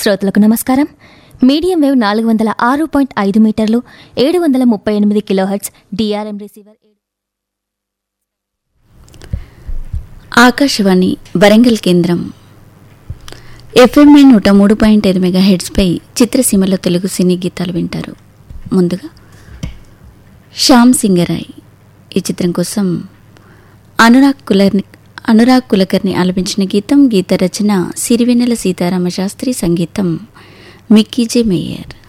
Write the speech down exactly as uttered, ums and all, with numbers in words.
శ్రోతలకు నమస్కారం. Medium wave నాలుగు వందల ఆరు పాయింట్ ఐదు మీటర్లు ఏడు వందల ముప్పై ఎనిమిది kilohertz DRM receiver. Akashvani Warangal కేంద్రం ఎఫ్ఎంఐ నూట మూడు పాయింట్ ఐదు మెగా హెడ్స్పై చిత్రసీమలో తెలుగు సినీ గీతాలు వింటారు. ముందుగా శ్యామ్ సింగరాయ్ ఈ చిత్రం కోసం అనురాగ్ కులర్ని అనురాగ్ కులకర్ని ఆలపించిన గీతం. గీత రచన సిరివెన్నెల సీతారామ శాస్త్రి, సంగీతం మిక్కీ జే మేయర్.